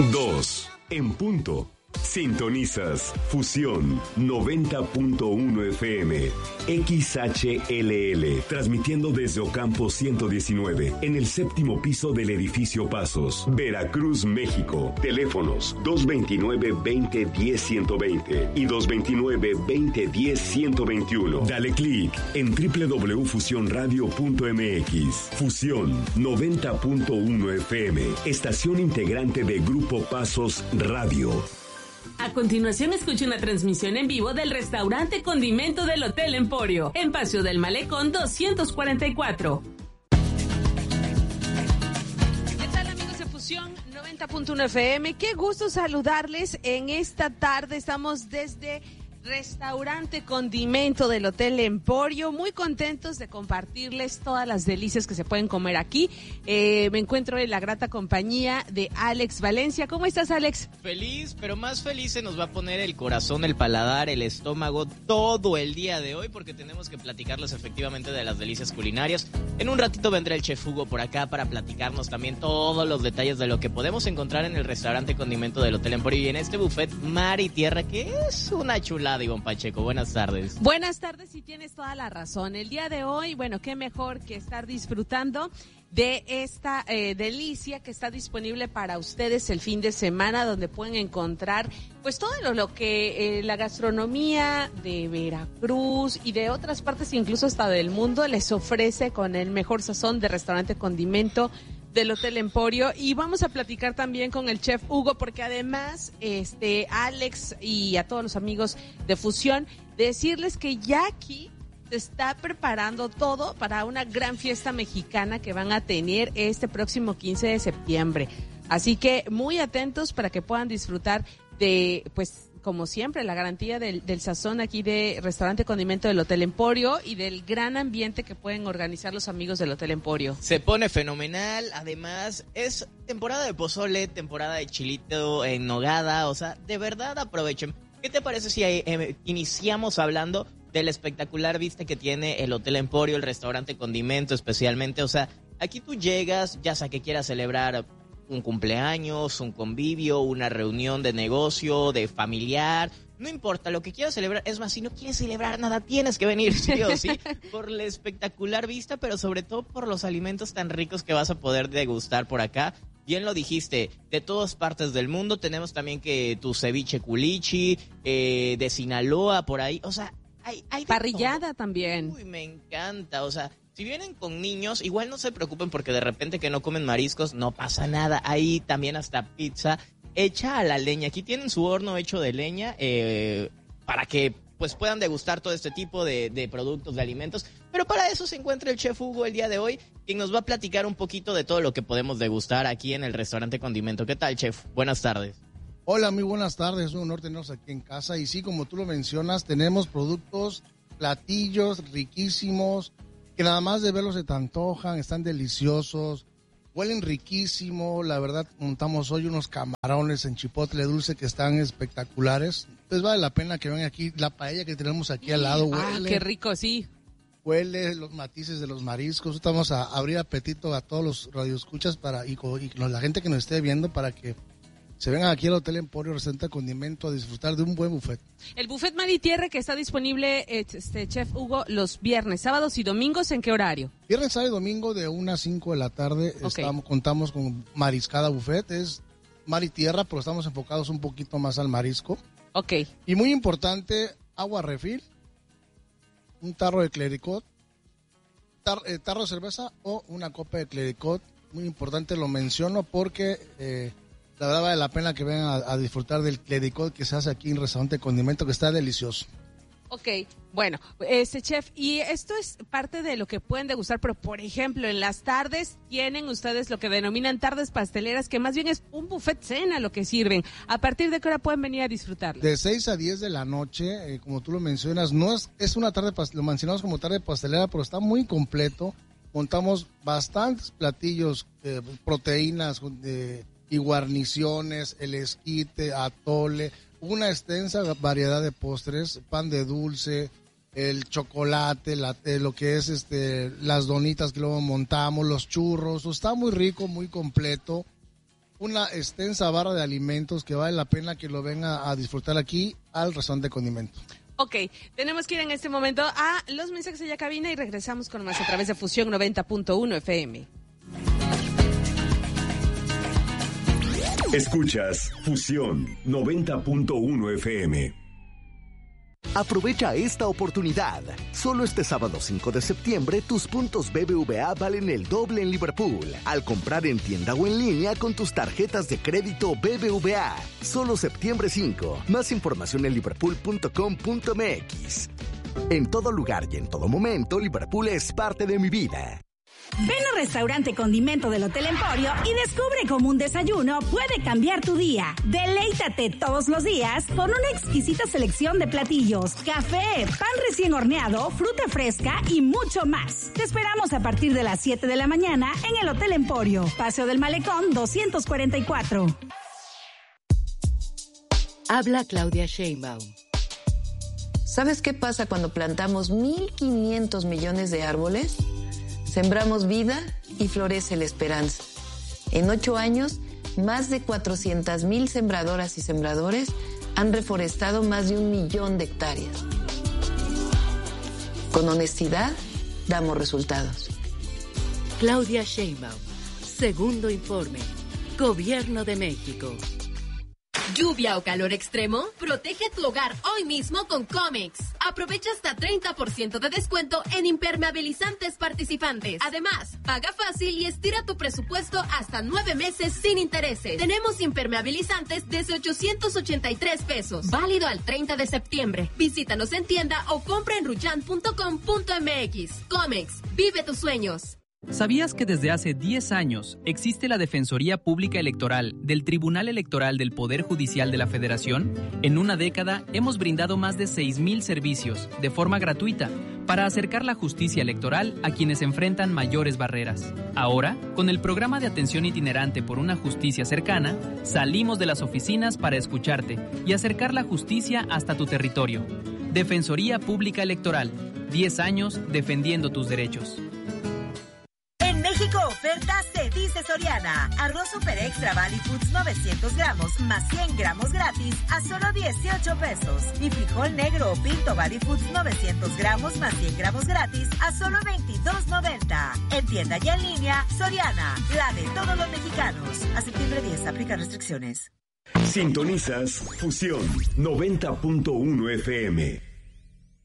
2 en punto. Sintonizas Fusión 90.1 FM, XHLL, transmitiendo desde Ocampo 119, en el séptimo piso del edificio Pasos, Veracruz, México. Teléfonos 229-2010-120 y 229-2010-121. Dale clic en www.fusionradio.mx. Fusión 90.1 FM, estación integrante de Grupo Pasos Radio. A continuación, escuche una transmisión en vivo del restaurante Condimento del Hotel Emporio, en Paseo del Malecón 244. ¿Qué tal, amigos de Fusión 90.1 FM? Qué gusto saludarles en esta tarde. Estamos desde Restaurante Condimento del Hotel Emporio, muy contentos de compartirles todas las delicias que se pueden comer aquí. Me encuentro en la grata compañía de Alex Valencia. ¿Cómo estás, Alex? Feliz, pero más feliz se nos va a poner el corazón, el paladar, el estómago todo el día de hoy, porque tenemos que platicarles efectivamente de las delicias culinarias. En un ratito vendrá el chef Hugo por acá para platicarnos también todos los detalles de lo que podemos encontrar en el Restaurante Condimento del Hotel Emporio y en este buffet Mar y Tierra, que es una chulada. Ivonne Pacheco, buenas tardes. Buenas tardes, y tienes toda la razón. El día de hoy, bueno, qué mejor que estar disfrutando de esta delicia que está disponible para ustedes el fin de semana, donde pueden encontrar pues todo lo que la gastronomía de Veracruz y de otras partes, incluso hasta del mundo, les ofrece con el mejor sazón de Restaurante Condimento del Hotel Emporio. Y vamos a platicar también con el chef Hugo, porque además Alex y a todos los amigos de Fusión, decirles que ya aquí se está preparando todo para una gran fiesta mexicana que van a tener este próximo 15 de septiembre. Así que muy atentos para que puedan disfrutar de, pues, como siempre, la garantía del sazón aquí de Restaurante Condimento del Hotel Emporio y del gran ambiente que pueden organizar los amigos del Hotel Emporio. Se pone fenomenal, además es temporada de pozole, temporada de chilito en nogada, o sea, de verdad aprovechen. ¿Qué te parece si iniciamos hablando del espectacular vista que tiene el Hotel Emporio, el Restaurante Condimento especialmente? O sea, aquí tú llegas, ya sea que quieras celebrar un cumpleaños, un convivio, una reunión de negocio, de familiar, no importa, lo que quieras celebrar. Es más, si no quieres celebrar nada, tienes que venir sí o sí, por la espectacular vista, pero sobre todo por los alimentos tan ricos que vas a poder degustar por acá. Bien lo dijiste, de todas partes del mundo. Tenemos también que tu ceviche culichi, de Sinaloa, por ahí, o sea, hay parrillada también. Uy, me encanta, o sea, si vienen con niños, igual no se preocupen porque de repente que no comen mariscos, no pasa nada. Hay también hasta pizza hecha a la leña. Aquí tienen su horno hecho de leña para que pues puedan degustar todo este tipo de productos, de alimentos. Pero para eso se encuentra el chef Hugo el día de hoy, quien nos va a platicar un poquito de todo lo que podemos degustar aquí en el Restaurante Condimento. ¿Qué tal, chef? Buenas tardes. Hola, muy buenas tardes. Es un honor tenernos aquí en casa. Y sí, como tú lo mencionas, tenemos productos, platillos riquísimos, que nada más de verlos se te antojan, están deliciosos, huelen riquísimo. La verdad, montamos hoy unos camarones en chipotle dulce que están espectaculares. Entonces vale la pena que vengan aquí. La paella que tenemos aquí al lado huele. Qué rico, sí. Huele los matices de los mariscos. Estamos a abrir apetito a todos los radioescuchas y la gente que nos esté viendo para que se vengan aquí al Hotel Emporio, Restaurante Condimento, a disfrutar de un buen buffet. El buffet Mar y Tierra que está disponible, chef Hugo, los viernes, sábados y domingos, ¿en qué horario? Viernes, sábado y domingo de 1 a 5 de la tarde. Okay. Contamos con mariscada buffet. Es mar y tierra, pero estamos enfocados un poquito más al marisco. Ok. Y muy importante, agua refil, un tarro de clericot, tarro de cerveza o una copa de clericot. Muy importante, lo menciono porque la verdad vale la pena que vengan a disfrutar del clericot que se hace aquí en Restaurante Condimento, que está delicioso. Ok, bueno, chef, y esto es parte de lo que pueden degustar, pero por ejemplo, en las tardes tienen ustedes lo que denominan tardes pasteleras, que más bien es un buffet cena lo que sirven. ¿A partir de qué hora pueden venir a disfrutarlo? De 6 a 10 de la noche, como tú lo mencionas, no es una tarde, lo mencionamos como tarde pastelera, pero está muy completo. Montamos bastantes platillos, proteínas y guarniciones, el esquite, atole, una extensa variedad de postres, pan de dulce, el chocolate, lo que es las donitas que luego montamos, los churros. Está muy rico, muy completo. una extensa barra de alimentos que vale la pena que lo venga a disfrutar aquí al Restaurante Condimento. Ok, tenemos que ir en este momento a los mensajes de la cabina y regresamos con más a través de Fusión 90.1 FM. Escuchas Fusión 90.1 FM. Aprovecha esta oportunidad. Solo este sábado 5 de septiembre, tus puntos BBVA valen el doble en Liverpool. Al comprar en tienda o en línea con tus tarjetas de crédito BBVA. Solo septiembre 5. Más información en liverpool.com.mx. En todo lugar y en todo momento, Liverpool es parte de mi vida. Ven al Restaurante Condimento del Hotel Emporio y descubre cómo un desayuno puede cambiar tu día. Deleítate todos los días con una exquisita selección de platillos, café, pan recién horneado, fruta fresca y mucho más. Te esperamos a partir de las 7 de la mañana en el Hotel Emporio, Paseo del Malecón 244. Habla Claudia Sheinbaum. ¿Sabes qué pasa cuando plantamos 1.500 millones de árboles? Sembramos vida y florece la esperanza. En 8 años, más de 400,000 sembradoras y sembradores han reforestado más de 1 millón de hectáreas. Con honestidad, damos resultados. Claudia Sheinbaum, segundo informe. Gobierno de México. ¿Lluvia o calor extremo? Protege tu hogar hoy mismo con Comex. Aprovecha hasta 30% de descuento en impermeabilizantes participantes. Además, paga fácil y estira tu presupuesto hasta 9 meses sin intereses. Tenemos impermeabilizantes desde 883 pesos. Válido al 30 de septiembre. Visítanos en tienda o compra en ruchan.com.mx. Comex, vive tus sueños. ¿Sabías que desde hace 10 años existe la Defensoría Pública Electoral del Tribunal Electoral del Poder Judicial de la Federación? En una década hemos brindado más de 6,000 servicios de forma gratuita para acercar la justicia electoral a quienes enfrentan mayores barreras. Ahora, con el programa de atención itinerante por una justicia cercana, salimos de las oficinas para escucharte y acercar la justicia hasta tu territorio. Defensoría Pública Electoral, 10 años defendiendo tus derechos. México, oferta se dice Soriana. Arroz Super Extra Valley Foods 900 gramos más 100 gramos gratis a solo 18 pesos. Y frijol negro o pinto Valley Foods 900 gramos más 100 gramos gratis a solo 22.90. En tienda y en línea, Soriana, la de todos los mexicanos. A septiembre 10, aplican restricciones. Sintonizas Fusión 90.1 FM.